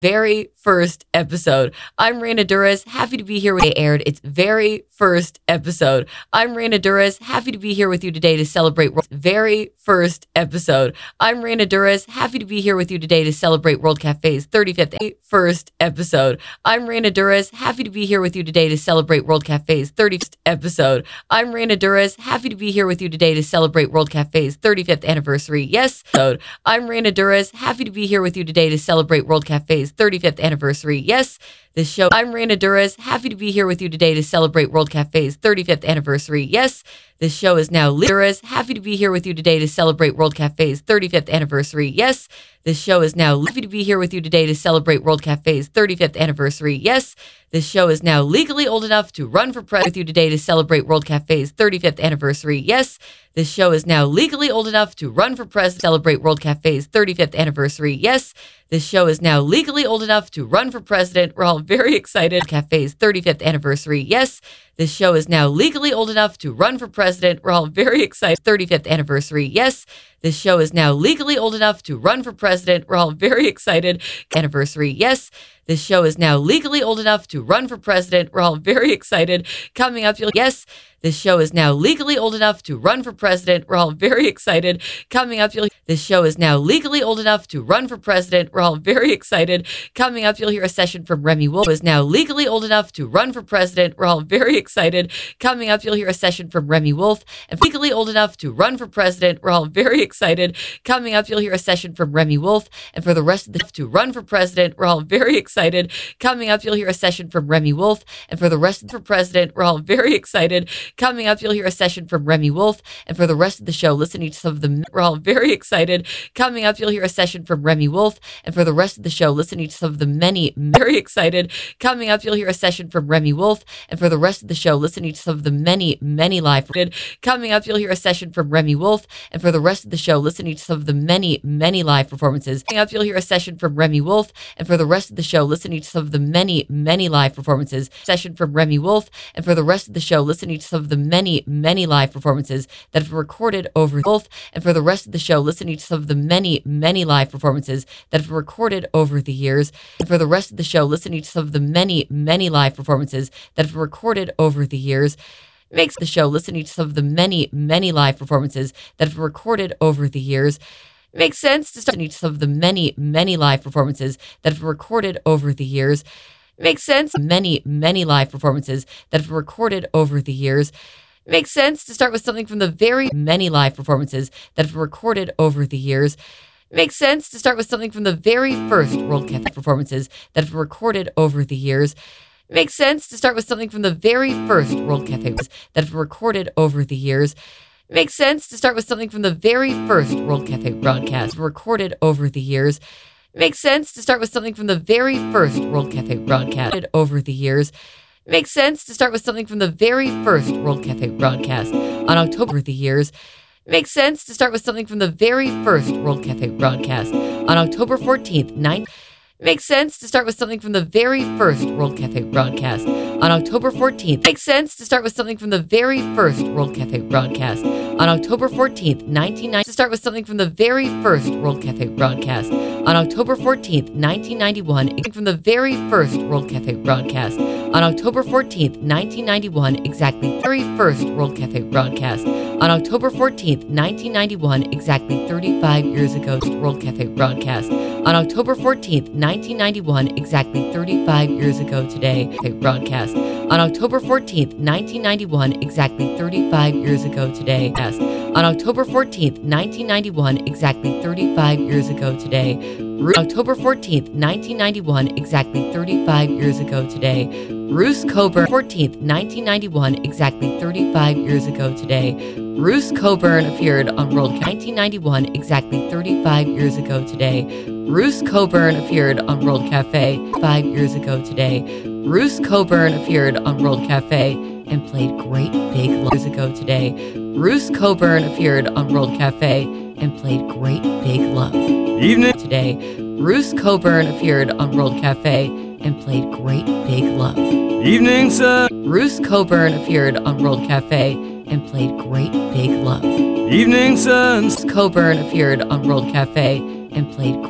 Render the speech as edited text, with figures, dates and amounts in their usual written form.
very first episode. I'm Raina Duras, happy to be here with you. Aired its very first episode. I'm Raina Duras, happy to be here with you today to celebrate very first episode. I'm Raina Duras, happy to be here with you today to celebrate World Cafe's 35th first episode. I'm Raina Duras, happy to be here with you today to celebrate World Cafe's 35th episode. I'm Raina Duras, happy to be here with you today to celebrate World Cafe's 35th anniversary. Yes, I'm Raina Duras, happy to be here with you today to celebrate World Cafe's 35th anniversary. Yes, this show. I'm Raina Duras, happy to be here with you today to celebrate World Cafe's 35th anniversary. Yes, this show is now Duras, happy to be here with you today to celebrate World Cafe's 35th anniversary. Yes, this show is now happy to be here with you today to celebrate World Cafe's 35th anniversary. Yes, this show is now legally old enough to run for president with you today to celebrate World Cafe's 35th anniversary. Yes, this show is now legally old enough to run for president, celebrate World Cafe's 35th anniversary. Yes, this show is now legally old enough to run for president. We're all very excited. Cafe's 35th anniversary. Yes, this show is now legally old enough to run for president. We're all very excited. 35th anniversary. Yes, this show is now legally old enough to run for president. We're all very excited. Anniversary. Yes, this show is now legally old enough to run for president. We're all very excited. Coming up, yes, this show is now legally old enough to run for president. We're all very excited. Coming up, this show is now legally old enough to run for president. We're all very excited. Coming up, you'll hear a session from Remy Wolf. Is now legally old enough to run for president. We're all very excited. Coming up, you'll hear a session from Remy Wolf. And legally old enough to run for president. We're all very excited. Coming up, you'll hear a session from Remy Wolf. And for the rest of the to run for president, we're all very excited. Coming up, you'll hear a session from Remy Wolf. And for the rest of the president, we're all very excited. Coming up, you'll hear a session from Remy Wolf. And for the rest of the show, listening to some of the, we're all very excited. Coming up, you'll hear a session from Remy Wolf. And for the rest of the show, listening to some of the many, very excited. Coming up, you'll hear a session from Remy Wolf. And for the rest of the show, listening to some of the many, many live. Coming up, you'll hear a session from Remy Wolf. And for the rest of the show, listening to some of the many, many live performances. Coming up, you'll hear a session from Remy Wolf. And for the rest of the show, listening to some of the many, many live performances. Session from Remy Wolf. And for the rest of the show, listening to some of the many, many live performances that have been recorded over Wolf. And for the rest of the show, listening to some of the many, many live performances that have been recorded over the years. And for the rest of the show, listening to some of the many, many live performances that have been recorded over the years. Makes the show listening to some of the many, many live performances that have been recorded over the years. Makes sense to start listening to some of the many, many live performances that have been recorded over the years. Makes sense. Many, many live performances that have been recorded over the years. Makes sense to start with something from the very many live performances that have been recorded over the years. Makes sense to start with something from the very first World Cafe performances that have been recorded over the years. Makes sense to start with something from the very first World Cafe that have been recorded over the years. Makes sense to start with something from the very first World Cafe broadcast recorded over the years. Makes sense to start with something from the very first World Cafe broadcast over the years. Makes sense to start with something from the very first World Cafe broadcast on October the years. Makes sense to start with something from the very first World Cafe broadcast on October 14th, 9. Makes sense to start with something from the very first World Cafe broadcast on October 14th. Makes sense to start with something from the very first World Cafe broadcast on October 14th, 1990. To start with something from the very first World Cafe broadcast on October 14th, 1991. From the very first World Cafe broadcast on October 14th, 1991. Exactly very first World Cafe broadcast on October 14th, 1991. Exactly 35 years ago. World Cafe broadcast on October 14th, 1991, exactly 35 years ago today. Broadcast on October 14th, 1991, exactly 35 years ago today. On October 14th, 1991, exactly 35 years ago today. October 14th, 1991, exactly 35 years ago today. Bruce Cockburn, 14th, 1991, exactly 35 years ago today. Bruce Cockburn appeared on World 1991, exactly 35 years ago today. Bruce Cockburn appeared on World Cafe 5 years ago today. Bruce Cockburn appeared on World Cafe and played Great Big Love years ago today. Bruce Cockburn appeared on World Cafe and played Great Big Love. Evening today. Bruce Cockburn appeared on World Cafe and played Great Big Love. Evening, sir. Bruce Cockburn appeared on World Cafe and played Great Big Love. Evening, sir. Cockburn appeared on World Cafe and played